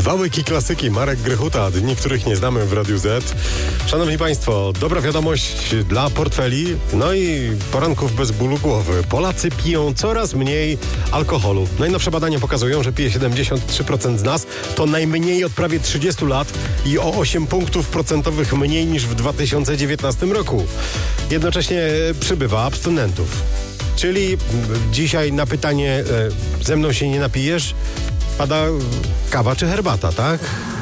Wałek i klasyki, Marek Grechuta, dni, których nie znamy w Radiu Z. Szanowni Państwo, dobra wiadomość dla portfeli, no i poranków bez bólu głowy. Polacy piją coraz mniej alkoholu. Najnowsze badania pokazują, że pije 73% z nas, to najmniej od prawie 30 lat i o 8 punktów procentowych mniej niż w 2019 roku. Jednocześnie przybywa abstynentów. Czyli dzisiaj na pytanie, ze mną się nie napijesz, pada kawa czy herbata, tak?